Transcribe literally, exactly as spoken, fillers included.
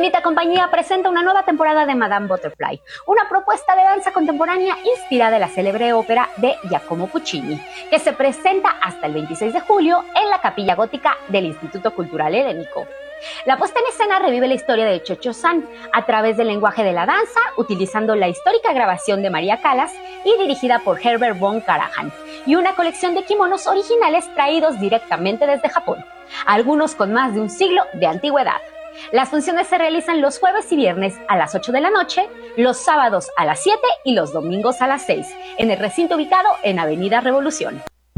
Bonita Compañía presenta una nueva temporada de Madame Butterfly, una propuesta de danza contemporánea inspirada en la célebre ópera de Giacomo Puccini, que se presenta hasta el veintiséis de julio en la Capilla Gótica del Instituto Cultural Helénico. La puesta en escena revive la historia de Cho-Cho-San a través del lenguaje de la danza, utilizando la histórica grabación de Maria Callas y dirigida por Herbert von Karajan, y una colección de kimonos originales traídos directamente desde Japón, algunos con más de un siglo de antigüedad. Las funciones se realizan los jueves y viernes a las ocho de la noche, los sábados a las siete y los domingos a las seis, en el recinto ubicado en Avenida Revolución.